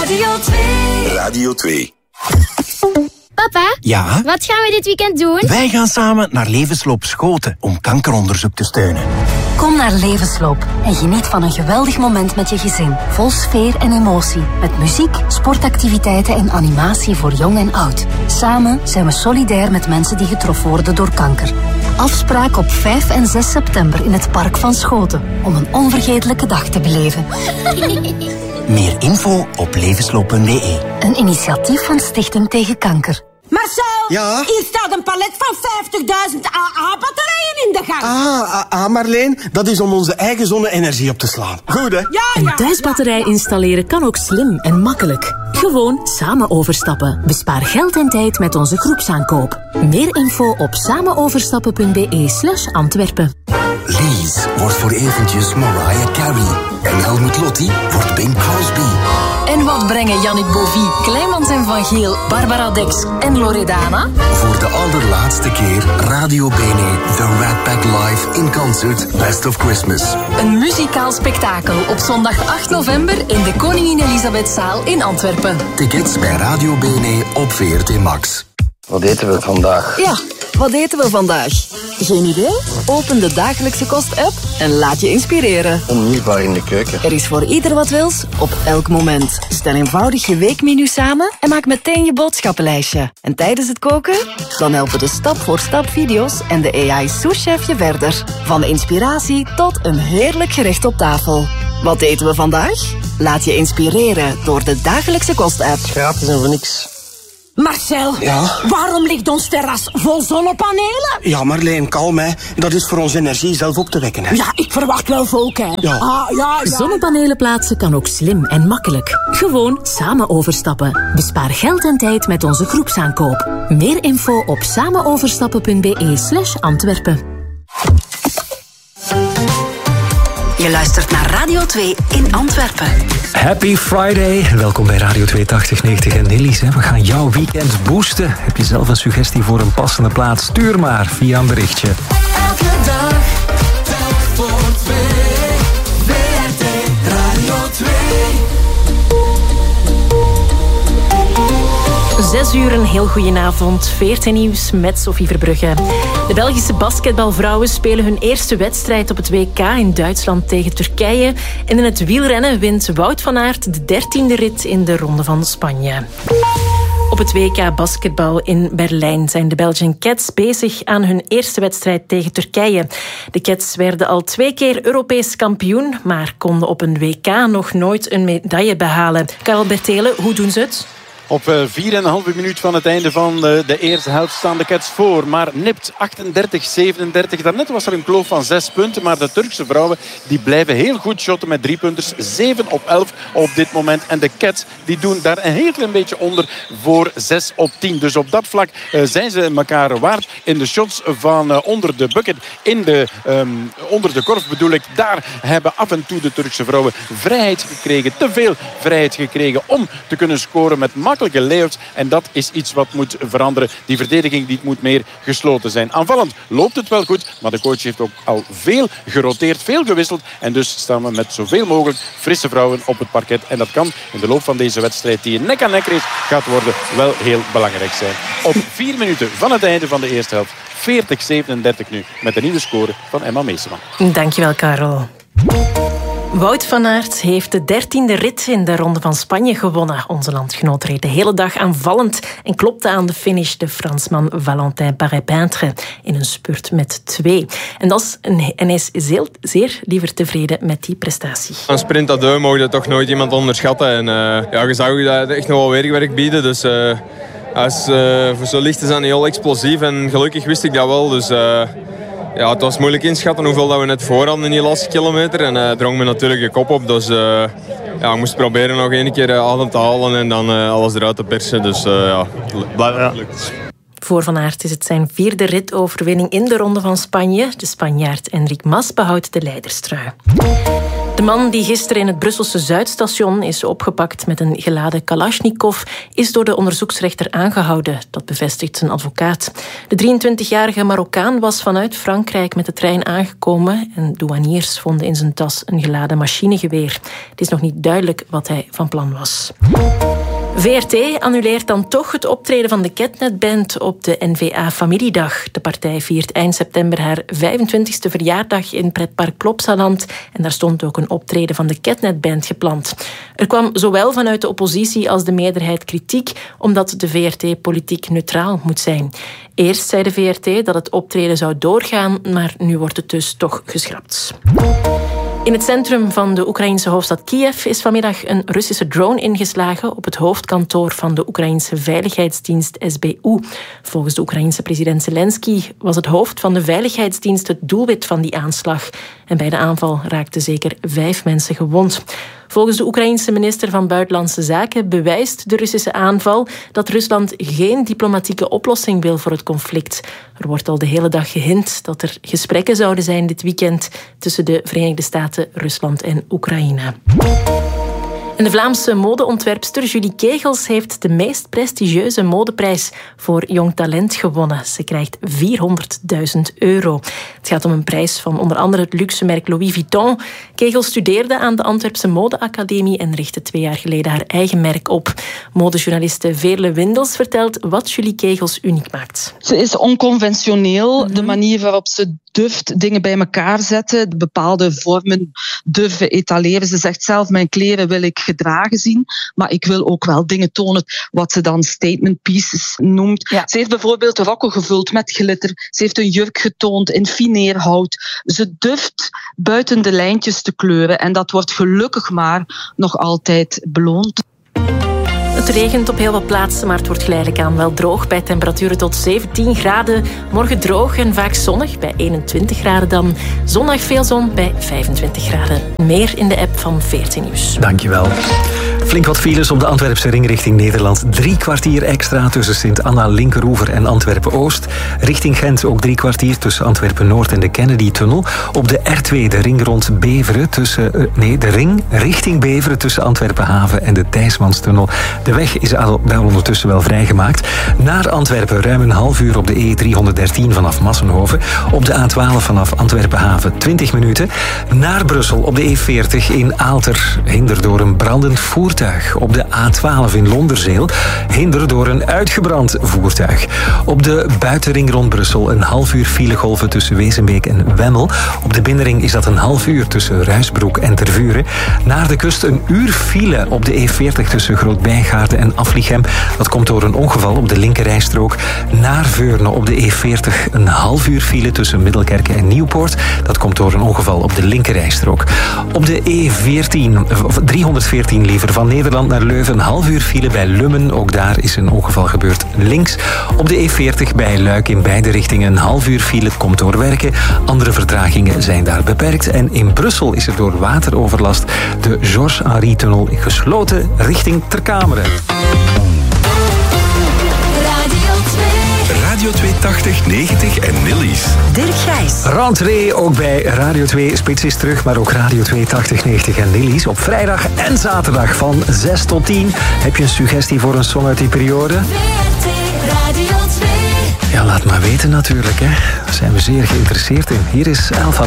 Radio 2. Radio 2. Papa, Ja? wat gaan we dit weekend doen? Wij gaan samen naar Levensloop Schoten om kankeronderzoek te steunen. Kom naar Levensloop en geniet van een geweldig moment met je gezin. Vol sfeer en emotie. Met muziek, sportactiviteiten en animatie voor jong en oud. Samen zijn we solidair met mensen die getroffen worden door kanker. Afspraak op 5 en 6 september in het Park van Schoten. Om een onvergetelijke dag te beleven. Meer info op levensloop.be. Een initiatief van Stichting Tegen Kanker. Marcel, Ja? hier staat een palet van 50.000 AA-batterijen in de gang. Marleen, dat is om onze eigen zonne-energie op te slaan. Goed, hè? Een thuisbatterij installeren kan ook slim en makkelijk. Gewoon samen overstappen. Bespaar geld en tijd met onze groepsaankoop. Meer info op samenoverstappen.be/Antwerpen. Lies wordt voor eventjes Mariah Carey. En Helmut Lotti wordt Bing Crosby. En wat brengen Yannick Bovie, Kleimans en Van Giel, Barbara Dex en Loredana? Voor de allerlaatste keer Radio Bene, The Rat Pack Live in concert Best of Christmas. Een muzikaal spektakel op zondag 8 november in de Koningin Elisabethzaal in Antwerpen. Tickets bij Radio Bene op VRT Max. Wat eten we vandaag? Ja, wat eten we vandaag? Geen idee? Open de Dagelijkse Kost-app en laat je inspireren. Onmisbaar in de keuken. Er is voor ieder wat wils, op elk moment. Stel eenvoudig je weekmenu samen en maak meteen je boodschappenlijstje. En tijdens het koken? Dan helpen de stap-voor-stap video's en de AI-souschef je verder. Van inspiratie tot een heerlijk gerecht op tafel. Wat eten we vandaag? Laat je inspireren door de Dagelijkse Kost-app. Gratis en voor niks. Marcel, Ja? waarom ligt ons terras vol zonnepanelen? Ja, Marleen, kalm, hè. Dat is voor onze energie zelf op te wekken, hè. Ja, ik verwacht wel volk, hè. Ja. Ja. Zonnepanelen plaatsen kan ook slim en makkelijk. Gewoon samen overstappen. Bespaar geld en tijd met onze groepsaankoop. Meer info op samenoverstappen.be/Antwerpen. Je luistert naar Radio 2 in Antwerpen. Happy Friday. Welkom bij Radio 280, 90 en Nillies. We gaan jouw weekend boosten. Heb je zelf een suggestie voor een passende plaat? Stuur maar via een berichtje. Elke dag, telk voor 2. VRT Radio 2. 6 uur, een heel goedenavond. VRT Nieuws met Sophie Verbrugge. De Belgische basketbalvrouwen spelen hun eerste wedstrijd op het WK in Duitsland tegen Turkije. En in het wielrennen wint Wout van Aert de 13e rit in de Ronde van Spanje. Op het WK basketbal in Berlijn zijn de Belgian Cats bezig aan hun eerste wedstrijd tegen Turkije. De Cats werden al 2 keer Europees kampioen, maar konden op een WK nog nooit een medaille behalen. Karel Bertelen, hoe doen ze het? Op 4,5 minuut van het einde van de eerste helft staan de Cats voor. Maar nipt 38-37. Daarnet was er een kloof van 6 punten. Maar de Turkse vrouwen die blijven heel goed shotten met 3-punters. 7 op 11 op dit moment. En de Cats die doen daar een heel klein beetje onder voor 6 op 10. Dus op dat vlak zijn ze elkaar waard. In de shots van onder de bucket. Onder de korf bedoel ik. Daar hebben af en toe de Turkse vrouwen vrijheid gekregen. Te veel vrijheid gekregen om te kunnen scoren met makkelijke layouts. En dat is iets wat moet veranderen. Die verdediging die moet meer gesloten zijn. Aanvallend loopt het wel goed. Maar de coach heeft ook al veel geroteerd. Veel gewisseld. En dus staan we met zoveel mogelijk frisse vrouwen op het parket. En dat kan in de loop van deze wedstrijd, die een nek-aan-nek race gaat worden, wel heel belangrijk zijn. Op 4 minuten van het einde van de eerste helft. 40-37 nu. Met de nieuwe score van Emma Meeseman. Dankjewel, Karel. Wout van Aert heeft de 13e rit in de Ronde van Spanje gewonnen. Onze landgenoot reed de hele dag aanvallend en klopte aan de finish de Fransman Valentin Paré-Peintre in een spurt met 2. En hij is zeer liever tevreden met die prestatie. Een sprint à deux mogen toch nooit iemand onderschatten. En je zag dat echt nog wel weerwerk bieden. Dus voor zo licht is dat niet heel explosief. En gelukkig wist ik dat wel. Dus het was moeilijk inschatten hoeveel dat we net voor hadden in die laatste kilometer. En drong me natuurlijk de kop op. Dus ik moest proberen nog 1 keer adem te halen en dan alles eruit te persen. Dus lukt. Voor Van Aert is het zijn 4e ritoverwinning in de Ronde van Spanje. De Spanjaard Enric Mas behoudt de leiderstrui. De man die gisteren in het Brusselse Zuidstation is opgepakt met een geladen Kalashnikov is door de onderzoeksrechter aangehouden. Dat bevestigt zijn advocaat. De 23-jarige Marokkaan was vanuit Frankrijk met de trein aangekomen en douaniers vonden in zijn tas een geladen machinegeweer. Het is nog niet duidelijk wat hij van plan was. VRT annuleert dan toch het optreden van de Ketnet-band op de N-VA Familiedag. De partij viert eind september haar 25e verjaardag in pretpark Plopsaland en daar stond ook een optreden van de Ketnet-band gepland. Er kwam zowel vanuit de oppositie als de meerderheid kritiek, omdat de VRT politiek neutraal moet zijn. Eerst zei de VRT dat het optreden zou doorgaan, maar nu wordt het dus toch geschrapt. In het centrum van de Oekraïnse hoofdstad Kiev is vanmiddag een Russische drone ingeslagen op het hoofdkantoor van de Oekraïnse veiligheidsdienst SBU. Volgens de Oekraïense president Zelensky was het hoofd van de veiligheidsdienst het doelwit van die aanslag. En bij de aanval raakten zeker 5 mensen gewond. Volgens de Oekraïense minister van Buitenlandse Zaken bewijst de Russische aanval dat Rusland geen diplomatieke oplossing wil voor het conflict. Er wordt al de hele dag gehint dat er gesprekken zouden zijn dit weekend tussen de Verenigde Staten, Rusland en Oekraïne. En de Vlaamse modeontwerpster Julie Kegels heeft de meest prestigieuze modeprijs voor jong talent gewonnen. Ze krijgt €400.000. Het gaat om een prijs van onder andere het luxemerk Louis Vuitton. Kegels studeerde aan de Antwerpse Modeacademie en richtte 2 jaar geleden haar eigen merk op. Modejournaliste Veerle Windels vertelt wat Julie Kegels uniek maakt. Ze is onconventioneel. De manier waarop ze durft dingen bij elkaar zetten, bepaalde vormen durven etaleren. Ze zegt zelf, mijn kleren wil ik gedragen zien, maar ik wil ook wel dingen tonen wat ze dan statement pieces noemt. Ja. Ze heeft bijvoorbeeld rokken gevuld met glitter. Ze heeft een jurk getoond in fineerhout. Ze durft buiten de lijntjes te kleuren en dat wordt gelukkig maar nog altijd beloond. Het regent op heel wat plaatsen, maar het wordt geleidelijk aan wel droog bij temperaturen tot 17 graden. Morgen droog en vaak zonnig bij 21 graden dan. Zondag veel zon bij 25 graden. Meer in de app van 14 Nieuws. Dankjewel. Flink wat files op de Antwerpse ring richting Nederland. 3 kwartier extra tussen Sint-Anna, Linkeroever en Antwerpen-Oost. Richting Gent ook 3 kwartier tussen Antwerpen-Noord en de Kennedy-tunnel. Op de R2 de ring rond Beveren de ring richting Beveren tussen Antwerpen-Haven en de Thijsmanstunnel. De weg is al ondertussen wel vrijgemaakt. Naar Antwerpen ruim een half uur op de E313 vanaf Massenhoven. Op de A12 vanaf Antwerpen-Haven 20 minuten. Naar Brussel op de E40 in Aalter. Hinder door een brandend voertuig. Op de A12 in Londerzeel. Hinder door een uitgebrand voertuig. Op de buitenring rond Brussel een half uur filegolven tussen Wezenbeek en Wemmel. Op de binnenring is dat een half uur tussen Ruisbroek en Tervuren. Naar de kust een uur file op de E40 tussen Groot-Bijgaarden en Aflichem. Dat komt door een ongeval op de linkerrijstrook. Naar Veurne op de E40 een half uur file tussen Middelkerke en Nieuwpoort. Dat komt door een ongeval op de linkerrijstrook. Op de E14, 314 liever, van Nederland naar Leuven een half uur file bij Lummen. Ook daar is een ongeval gebeurd links. Op de E40 bij Luik in beide richtingen een half uur file. Het komt door werken. Andere vertragingen zijn daar beperkt. En in Brussel is er door wateroverlast de Georges-Henri-tunnel gesloten richting Terkameren. Radio 280, 90 en Nillies. Dirk Gijs. Rentree ook bij Radio 2. Spits is terug, maar ook Radio 280, 90 en Nillies. Op vrijdag en zaterdag van 6 tot 10. Heb je een suggestie voor een song uit die periode? Ja, laat maar weten natuurlijk. Daar zijn we zeer geïnteresseerd in. Hier is Alpha.